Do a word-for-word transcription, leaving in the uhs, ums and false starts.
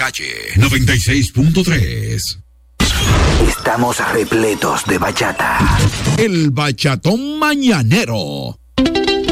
calle noventa y seis punto tres. Estamos repletos de bachata. El bachatón mañanero.